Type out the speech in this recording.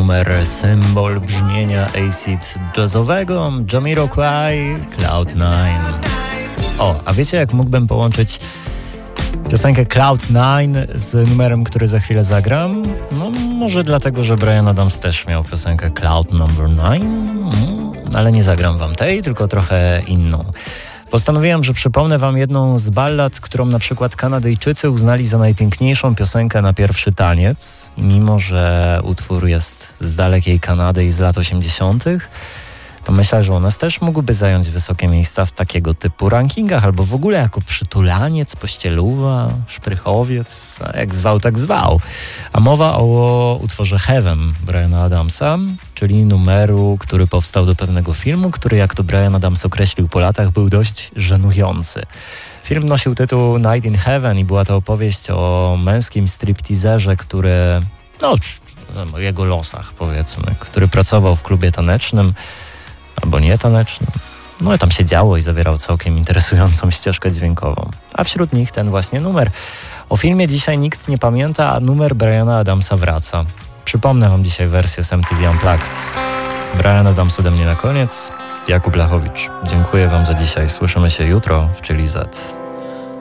numer, symbol brzmienia acid jazzowego, Jamiroquai, Cloud9. O, a wiecie, jak mógłbym połączyć piosenkę Cloud9 z numerem, który za chwilę zagram? No może dlatego, że Bryan Adams też miał piosenkę Cloud Number 9, ale nie zagram wam tej, tylko trochę inną. Postanowiłem, że przypomnę wam jedną z ballad, którą na przykład Kanadyjczycy uznali za najpiękniejszą piosenkę na pierwszy taniec. I mimo że utwór jest z dalekiej Kanady i z lat 80., to myślę, że u nas też mógłby zająć wysokie miejsca w takiego typu rankingach, albo w ogóle jako przytulaniec, pościeluwa, szprychowiec, jak zwał, tak zwał. A mowa o utworze Heaven Bryana Adamsa, czyli numeru, który powstał do pewnego filmu, który, jak to Bryan Adams określił po latach, był dość żenujący. Film nosił tytuł Night in Heaven i była to opowieść o męskim stripteaserze, który, o jego losach powiedzmy, który pracował w klubie tanecznym, albo nie tanecznym. No i tam się działo i zawierał całkiem interesującą ścieżkę dźwiękową. A wśród nich ten właśnie numer. O filmie dzisiaj nikt nie pamięta, a numer Bryana Adamsa wraca. Przypomnę wam dzisiaj wersję z MTV Unplugged. Bryan Adams ode mnie na koniec. Jakub Lachowicz. Dziękuję wam za dzisiaj. Słyszymy się jutro w Chili Z.